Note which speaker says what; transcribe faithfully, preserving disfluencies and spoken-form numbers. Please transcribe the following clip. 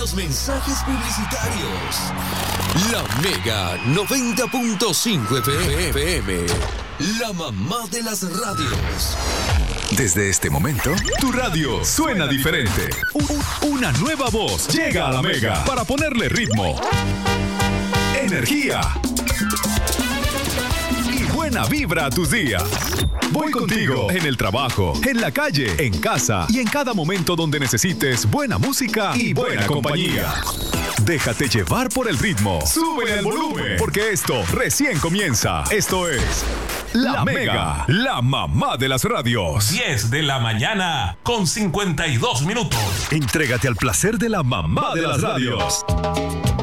Speaker 1: los mensajes publicitarios. La Mega noventa punto cinco F M. La mamá de las radios.
Speaker 2: Desde este momento, tu radio suena diferente. U- una nueva voz llega a la Mega para ponerle ritmo, energía y buena vibra a tus días. Voy contigo en el trabajo, en la calle, en casa y en cada momento donde necesites buena música y buena compañía. Déjate llevar por el ritmo. Sube el volumen, porque esto recién comienza. Esto es La Mega, la mamá de las radios.
Speaker 3: diez de la mañana con cincuenta y dos minutos.
Speaker 2: Entrégate al placer de la mamá de las radios.